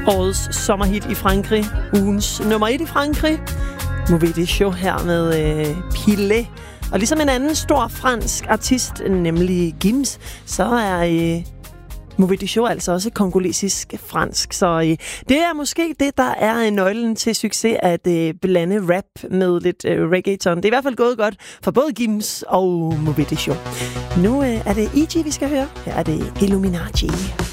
Årets sommerhit i Frankrig. Ugens nummer 1 i Frankrig. Mauvais des Choix her med Pillet. Og ligesom en anden stor fransk artist, nemlig Gims, så er Mauvais des Choix altså også kongolesisk fransk. Så det er måske det, der er nøglen til succes, at blande rap med lidt reggaeton. Det er i hvert fald gået godt for både Gims og Mauvais des Choix. Nu er det E.G., vi skal høre. Her er det Illuminati.